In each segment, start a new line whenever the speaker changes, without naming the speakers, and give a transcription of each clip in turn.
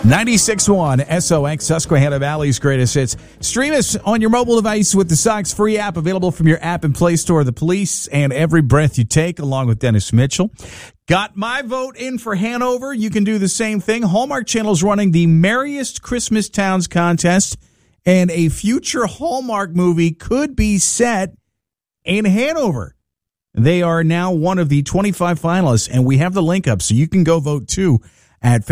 96.1 SOX, Susquehanna Valley's greatest hits. Stream us on your mobile device with the Sox free app available from your app and Play Store. The Police and Every Breath You Take, along with Dennis Mitchell. Got my vote in for Hanover. You can do the same thing. Hallmark Channel's running the Merriest Christmas Towns contest, and a future Hallmark movie could be set in Hanover. They are now one of the 25 finalists, and we have the link up, so you can go vote too at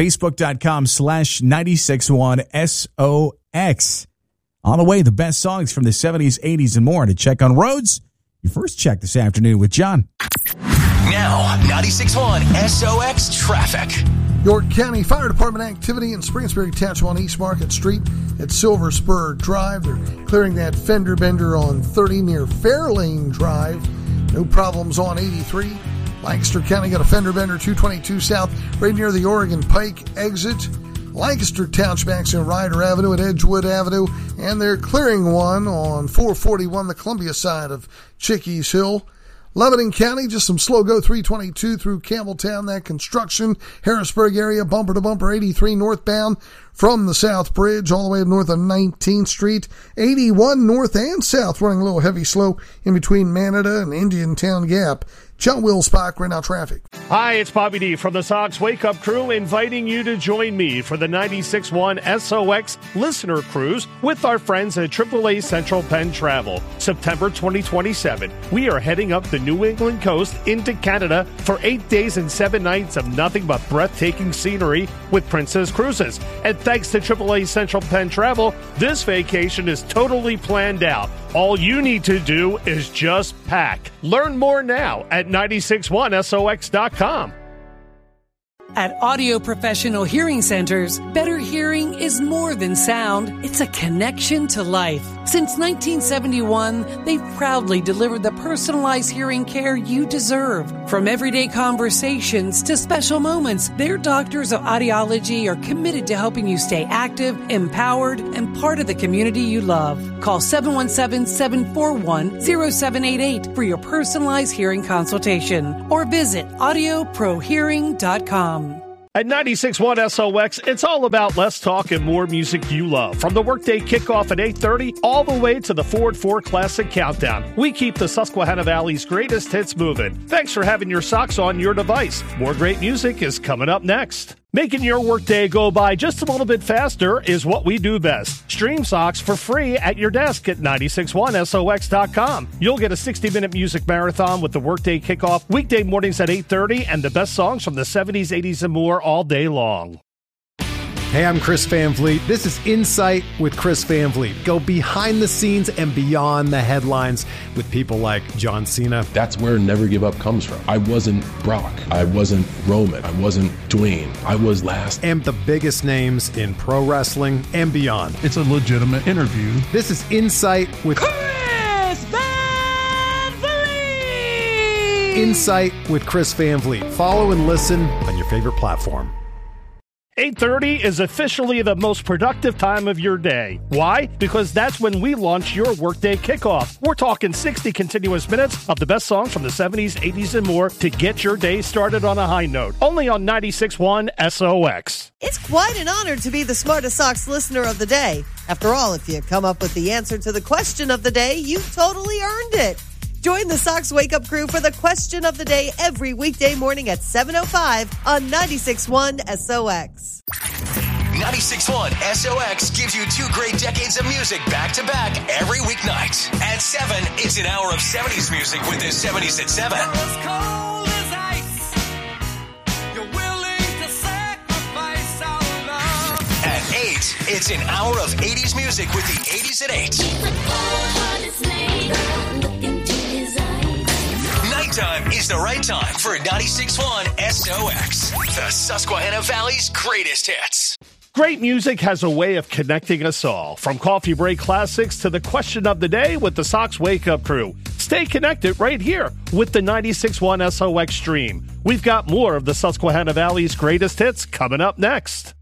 facebook.com/961SOX. On the way, the best songs from the 70s, 80s, and more. To check on roads, your first check this afternoon with John.
Now, 96.1 SOX traffic.
York County Fire Department activity in Spring-Sperry Township on East Market Street at Silver Spur Drive. They're clearing that fender bender on 30 near Fairlane Drive. No problems on 83. Lancaster County got a fender bender 222 South right near the Oregon Pike exit. Lancaster Township accident Ryder Avenue at Edgewood Avenue, and they're clearing one on 441, the Columbia side of Chickies Hill. Lebanon County, just some slow go 322 through Campbelltown, that construction. Harrisburg area, bumper to bumper 83 northbound from the South Bridge all the way up north of 19th Street. 81 north and south running a little heavy slow in between Manada and Indiantown Gap. John Will Spock, right now traffic.
Hi, it's Bobby D from the Sox Wake Up Crew, inviting you to join me for the 96.1 SOX Listener Cruise with our friends at AAA Central Penn Travel. September 2027, we are heading up the New England coast into Canada for 8 days and 7 nights of nothing but breathtaking scenery with Princess Cruises. And thanks to AAA Central Penn Travel, this vacation is totally planned out. All you need to do is just pack. Learn more now at 961SOX.com.
At Audio Professional Hearing Centers, better hearing is more than sound. It's a connection to life. Since 1971, they've proudly delivered the personalized hearing care you deserve. From everyday conversations to special moments, their doctors of audiology are committed to helping you stay active, empowered, and part of the community you love. Call 717-741-0788 for your personalized hearing consultation, or visit audioprohearing.com.
At 96.1 SOX, it's all about less talk and more music you love. From the workday kickoff at 8:30 all the way to the Ford 4 Classic Countdown, we keep the Susquehanna Valley's greatest hits moving. Thanks for having your socks on your device. More great music is coming up next. Making your workday go by just a little bit faster is what we do best. Stream Sox for free at your desk at 961SOX.com. You'll get a 60-minute music marathon with the workday kickoff weekday mornings at 8:30 and the best songs from the 70s, 80s, and more all day long.
Hey, I'm Chris Van Vliet. This is Insight with Chris Van Vliet. Go behind the scenes and beyond the headlines with people like John Cena.
That's where Never Give Up comes from. I wasn't Brock. I wasn't Roman. I wasn't Dwayne. I was last.
And the biggest names in pro wrestling and beyond.
It's a legitimate interview.
This is Insight with
Chris Van Vliet.
Insight with Chris Van Vliet. Follow and listen on your favorite platform.
8:30 is officially the most productive time of your day. Why? Because that's when we launch your workday kickoff. We're talking 60 continuous minutes of the best songs from the 70s, 80s, and more to get your day started on a high note. Only on 96.1 SOX.
It's quite an honor to be the Smartest Sox listener of the day. After all, if you come up with the answer to the question of the day, you've totally earned it. Join the Sox Wake Up Crew for the question of the day every weekday morning at 7:05 on 96.1 SOX.
96.1 SOX gives you 2 great decades of music back-to-back every weeknight. At 7, it's an hour of 70s music with the 70s at 7. At 8, it's an hour of 80s music with the 80s at 8. Nighttime is the right time for 96.1 SOX, the Susquehanna Valley's greatest hits.
Great music has a way of connecting us all. From coffee break classics to the question of the day with the Sox Wake Up Crew. Stay connected right here with the 96.1 SOX stream. We've got more of the Susquehanna Valley's greatest hits coming up next.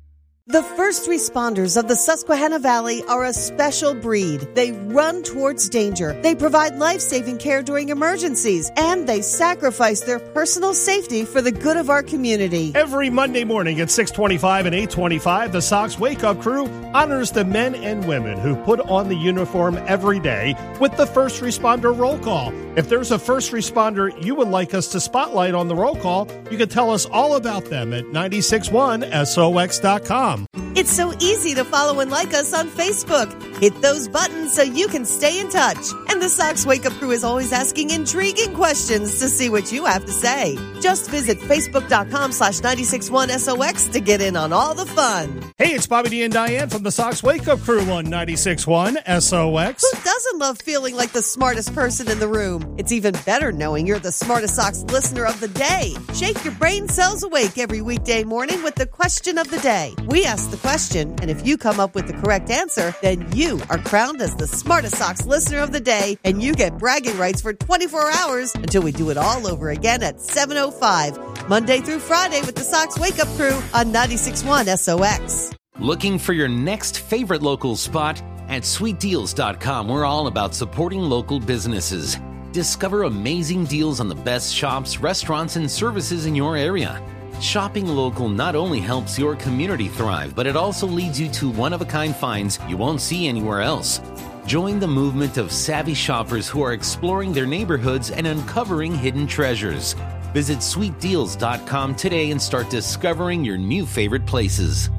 The first responders of the Susquehanna Valley are a special breed. They run towards danger. They provide life-saving care during emergencies, and they sacrifice their personal safety for the good of our community.
Every Monday morning at 6:25 and 8:25, the Sox Wake Up Crew honors the men and women who put on the uniform every day with the first responder roll call. If there's a first responder you would like us to spotlight on the roll call, you can tell us all about them at 961sox.com.
It's so easy to follow and like us on Facebook. Hit those buttons so you can stay in touch. And the Sox Wake Up Crew is always asking intriguing questions to see what you have to say. Just visit facebook.com/961SOX to get in on all the fun.
Hey, it's Bobby D and Diane from the Sox Wake Up Crew on 96.1 SOX.
Who doesn't love feeling like the smartest person in the room? It's even better knowing you're the smartest Sox listener of the day. Shake your brain cells awake every weekday morning with the question of the day. We ask the question, and if you come up with the correct answer, then you are crowned as the smartest Sox listener of the day, and you get bragging rights for 24 hours until we do it all over again at 7:05, Monday through Friday with the Sox Wake Up Crew on 96.1 SOX.
Looking for your next favorite local spot? At sweetdeals.com, we're all about supporting local businesses. Discover amazing deals on the best shops, restaurants, and services in your area. Shopping local not only helps your community thrive, but it also leads you to one-of-a-kind finds you won't see anywhere else. Join the movement of savvy shoppers who are exploring their neighborhoods and uncovering hidden treasures. Visit sweetdeals.com today and start discovering your new favorite places.